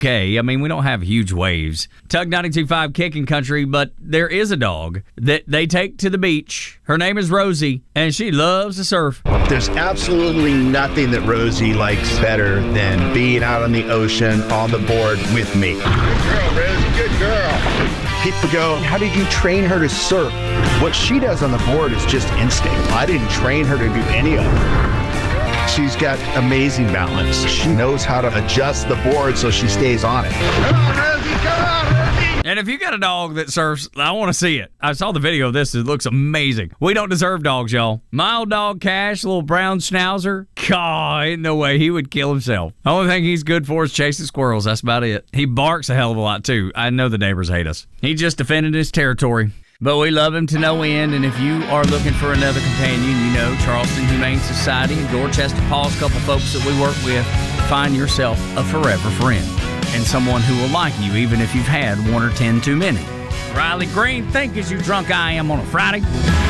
okay. I mean, we don't have huge waves. Tug 92.5 Kicking Country, but there is a dog that they take to the beach. Her name is Rosie, and she loves to surf. There's absolutely nothing that Rosie likes better than being out on the ocean on the board with me. Good girl, Rosie, good girl. People go, how did you train her to surf? What she does on the board is just instinct. I didn't train her to do any of it. She's got amazing balance. She knows how to adjust the board so she stays on it. Come on, Rosie, come on, Rosie. And if you got a dog that surfs, I want to see it. I saw the video of this. It looks amazing. We don't deserve dogs, y'all. My old dog, Cash, little brown schnauzer, God, ain't no way he would kill himself. The only thing he's good for is chasing squirrels. That's about it. He barks a hell of a lot, too. I know the neighbors hate us. He just defended his territory. But we love him to no end, and if you are looking for another companion, you know Charleston Humane Society and Dorchester Paws, couple folks that we work with, find yourself a forever friend and someone who will like you even if you've had 1 or 10 too many. Riley Green, think as you drunk I am on a Friday.